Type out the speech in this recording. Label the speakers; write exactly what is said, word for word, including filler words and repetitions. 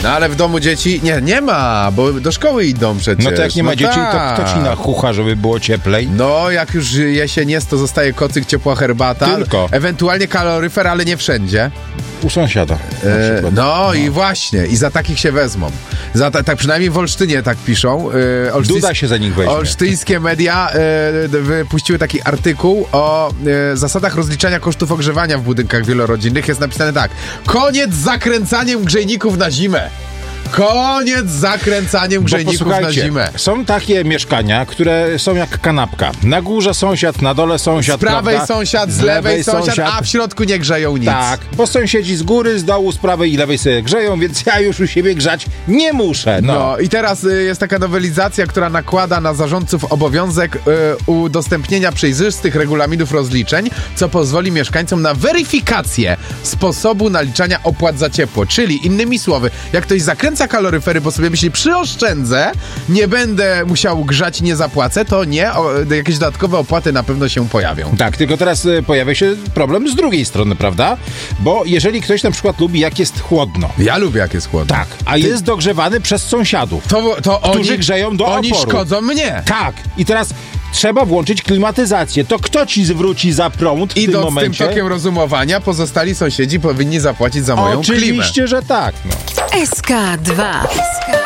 Speaker 1: No ale w domu dzieci nie, nie ma, bo do szkoły idą przecież.
Speaker 2: No to jak nie ma
Speaker 1: no
Speaker 2: dzieci,
Speaker 1: tak.
Speaker 2: to kto ci nachucha, żeby było cieplej?
Speaker 1: No, jak już jesień jest, to zostaje kocyk, ciepła herbata.
Speaker 2: Tylko.
Speaker 1: Ewentualnie kaloryfer, ale nie wszędzie.
Speaker 2: U sąsiada.
Speaker 1: E, no, no i właśnie, i za takich się wezmą. Za ta, tak przynajmniej w Olsztynie tak piszą. E, Olsztyńs-
Speaker 2: Duda się za nich weźmie.
Speaker 1: Olsztyńskie media e, wypuściły taki artykuł o e, zasadach rozliczania kosztów ogrzewania w budynkach wielorodzinnych. Jest napisane tak. Koniec z zakręcaniem grzejników na zimę. Koniec z zakręcaniem grzejników na zimę.
Speaker 2: Są takie mieszkania, które są jak kanapka. Na górze sąsiad, na dole sąsiad,
Speaker 1: Z prawej
Speaker 2: prawda?
Speaker 1: sąsiad, z lewej sąsiad, a w środku nie grzeją nic.
Speaker 2: Tak, bo sąsiedzi z góry, z dołu, z prawej i lewej sobie grzeją, więc ja już u siebie grzać nie muszę. No,
Speaker 1: No i teraz y, jest taka nowelizacja, która nakłada na zarządców obowiązek y, udostępnienia przejrzystych regulaminów rozliczeń, co pozwoli mieszkańcom na weryfikację sposobu naliczania opłat za ciepło. Czyli innymi słowy, jak ktoś zakręca kaloryfery, bo sobie myśli, przyoszczędzę, nie będę musiał grzać i nie zapłacę, to nie, o, jakieś dodatkowe opłaty na pewno się pojawią.
Speaker 2: Tak, tylko teraz y, pojawia się problem z drugiej strony, prawda? Bo jeżeli ktoś na przykład lubi, jak jest chłodno.
Speaker 1: Ja lubię, jak jest chłodno.
Speaker 2: Tak, a jest dogrzewany przez sąsiadów.
Speaker 1: To, to
Speaker 2: którzy
Speaker 1: oni,
Speaker 2: grzeją do
Speaker 1: Oni
Speaker 2: oporu.
Speaker 1: szkodzą mnie.
Speaker 2: Tak, i teraz trzeba włączyć klimatyzację. To kto ci zwróci za prąd w
Speaker 1: Idąc
Speaker 2: tym momencie?
Speaker 1: tym tokiem rozumowania, pozostali sąsiedzi powinni zapłacić za moją
Speaker 2: Oczywiście,
Speaker 1: klimę.
Speaker 2: że tak. No.
Speaker 3: S K dwa.